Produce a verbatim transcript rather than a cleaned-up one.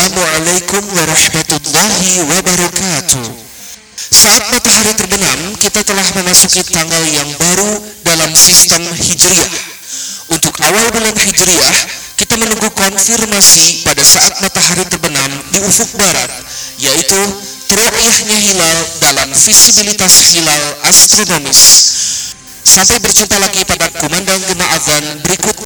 Assalamualaikum warahmatullahi wabarakatuh. Saat matahari terbenam, kita telah memasuki tanggal yang baru dalam sistem Hijriah. Untuk awal bulan Hijriah, kita menunggu konfirmasi pada saat matahari terbenam di ufuk barat, yaitu teru'yahnya hilal dalam visibilitas hilal astronomis. Sampai berjumpa lagi pada kumandang gema azan berikut